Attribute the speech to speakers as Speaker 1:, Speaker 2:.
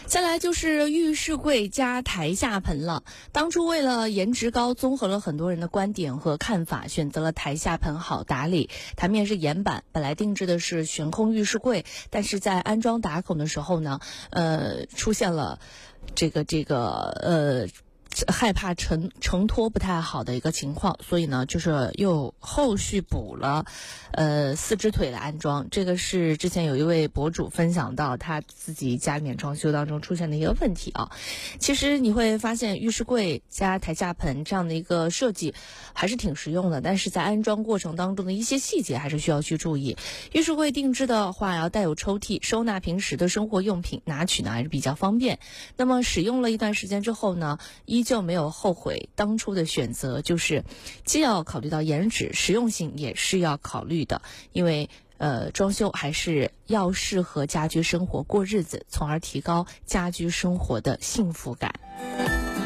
Speaker 1: 再来就是浴室柜加台下盆了。当初为了颜值高，综合了很多人的观点和看法，选择了台下盆好打理。台面是岩板，本来定制的是悬空浴室柜，但是在安装打孔的时候呢，出现了害怕承托不太好的一个情况，所以呢，就是又后续补了4只腿的安装。这个是之前有一位博主分享到他自己家里面装修当中出现的一个问题啊。其实你会发现浴室柜加台下盆这样的一个设计还是挺实用的，但是在安装过程当中的一些细节还是需要去注意。浴室柜定制的话要带有抽屉，收纳平时的生活用品，拿取呢还是比较方便。那么使用了一段时间之后呢，依旧没有后悔当初的选择，就是既要考虑到颜值，实用性也是要考虑的，因为装修还是要适合家居生活过日子，从而提高家居生活的幸福感。